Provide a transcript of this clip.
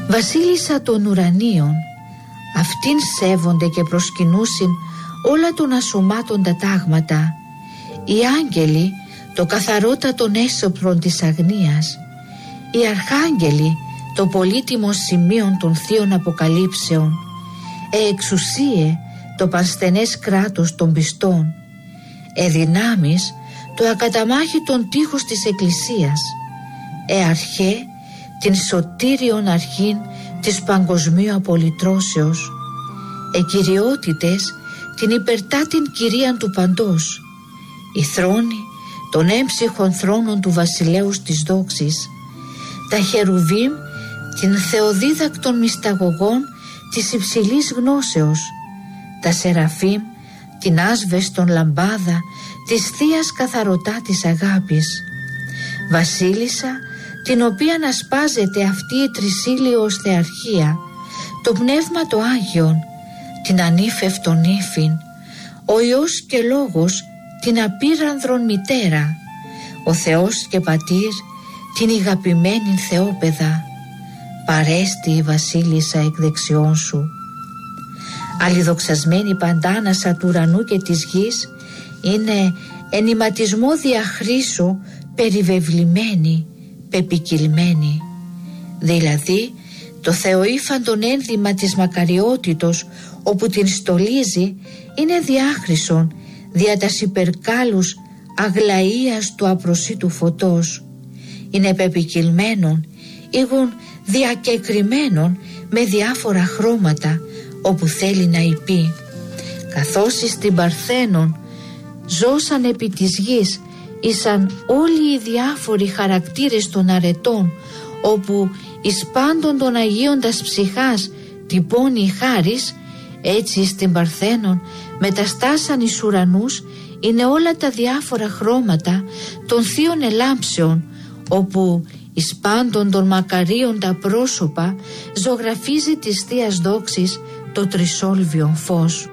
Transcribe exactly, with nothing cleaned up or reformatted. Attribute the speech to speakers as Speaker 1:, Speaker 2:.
Speaker 1: Βασίλισσα των ουρανίων, αυτήν σέβονται και προσκυνούσιν όλα των ασωμάτων τα τάγματα, οι άγγελοι το καθαρότατον έσωπρον της αγνίας, οι αρχάγγελοι το πολύτιμο σημείον των θείων αποκαλύψεων, ε εξουσίε το πανστενές κράτος των πιστών, ε δυνάμεις το ακαταμάχητον τείχος της Εκκλησίας, ε αρχέ την σωτήριον αρχήν της παγκοσμίου απολυτρώσεως, ε κυριότητες την υπερτάτην κυρίαν του παντός, οι θρόνοι των έμψυχων θρόνων του βασιλέους της δόξης, τα χερουβίμ την θεοδίδακτων μυσταγωγών της υψηλής γνώσεως, τα σεραφείμ την άσβεστον λαμπάδα της θείας καθαρωτά της αγάπης, βασίλισσα την οποία ασπάζεται αυτή η τρισήλιος θεαρχία, το πνεύμα το Άγιον, την ανήφευτον ύφην, ο Υιός και Λόγος την απείρανδρον μητέρα, ο Θεός και Πατήρ την ηγαπημένη Θεόπαιδα, παρέστη η βασίλισσα εκ δεξιών σου. Αλληδοξασμένη παντάνασα του ουρανού και της γης, είναι ενηματισμό διαχρήσου περιβεβλημένη, πεπικυλμένη. Δηλαδή το θεοήφαντον ένδυμα της μακαριότητος όπου την στολίζει είναι διάχρησον δια τας υπερκάλους αγλαΐας του απροσίτου φωτός. Είναι πεπικυλμένον, ήγον διακεκριμένον με διάφορα χρώματα όπου θέλει να υπεί. Καθώς εις την Παρθένον ζώσαν επί της γης ήσαν όλοι οι διάφοροι χαρακτήρες των αρετών, όπου εις πάντων των Αγίων τας ψυχάς τυπώνει η χάρις, έτσι στην Παρθένον μεταστάσαν εις ουρανούς είναι όλα τα διάφορα χρώματα των θείων ελάμψεων, όπου εις πάντων των μακαρίων τα πρόσωπα ζωγραφίζει της θείας δόξης το τρισόλβιον φως.